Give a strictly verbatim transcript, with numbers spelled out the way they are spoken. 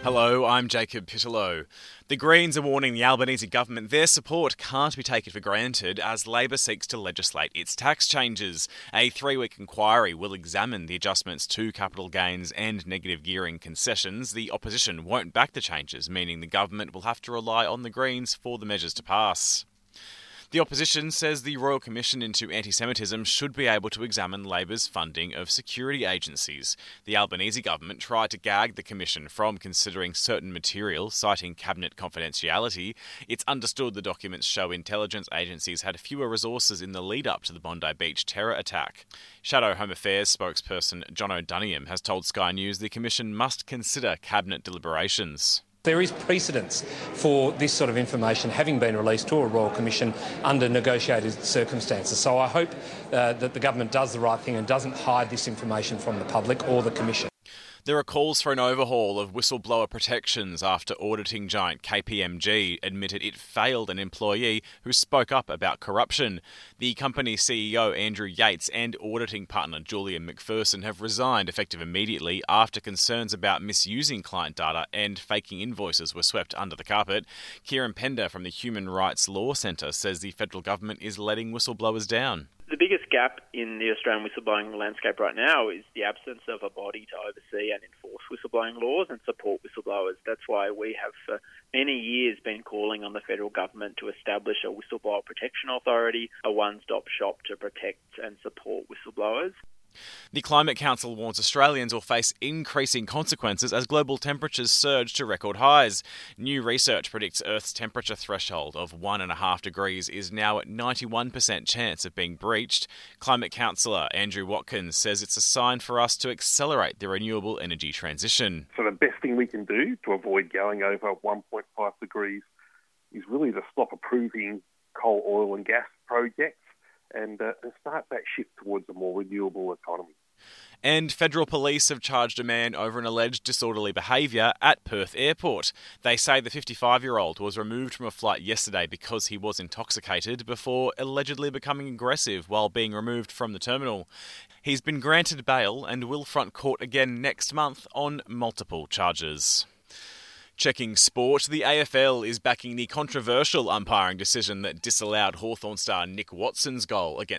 Hello, I'm Jacob Pittellow. The Greens are warning the Albanese government their support can't be taken for granted as Labor seeks to legislate its tax changes. A three-week inquiry will examine the adjustments to capital gains and negative gearing concessions. The opposition won't back the changes, meaning the government will have to rely on the Greens for the measures to pass. The opposition says the Royal Commission into Anti-Semitism should be able to examine Labor's funding of security agencies. The Albanese government tried to gag the Commission from considering certain material, citing cabinet confidentiality. It's understood the documents show intelligence agencies had fewer resources in the lead-up to the Bondi Beach terror attack. Shadow Home Affairs spokesperson John O'Duniam has told Sky News the Commission must consider cabinet deliberations. There is precedence for this sort of information having been released to a Royal Commission under negotiated circumstances. So I hope uh, that the government does the right thing and doesn't hide this information from the public or the Commission. There are calls for an overhaul of whistleblower protections after auditing giant K P M G admitted it failed an employee who spoke up about corruption. The company's C E O, Andrew Yates, and auditing partner, Julian McPherson, have resigned effective immediately after concerns about misusing client data and faking invoices were swept under the carpet. Kieran Pender from the Human Rights Law Centre says the federal government is letting whistleblowers down. The biggest gap in the Australian whistleblowing landscape right now is the absence of a body to oversee and enforce whistleblowing laws and support whistleblowers. That's why we have for many years been calling on the federal government to establish a whistleblower protection authority, a one-stop shop to protect and support whistleblowers. The Climate Council warns Australians will face increasing consequences as global temperatures surge to record highs. New research predicts Earth's temperature threshold of one point five degrees is now at ninety-one percent chance of being breached. Climate counsellor Andrew Watkins says it's a sign for us to accelerate the renewable energy transition. So the best thing we can do to avoid going over one point five degrees is really to stop approving coal, oil and gas projects. And, uh, and start that shift towards a more renewable economy. And federal police have charged a man over an alleged disorderly behaviour at Perth Airport. They say the fifty-five-year-old was removed from a flight yesterday because he was intoxicated before allegedly becoming aggressive while being removed from the terminal. He's been granted bail and will front court again next month on multiple charges. Checking sport, the A F L is backing the controversial umpiring decision that disallowed Hawthorn star Nick Watson's goal against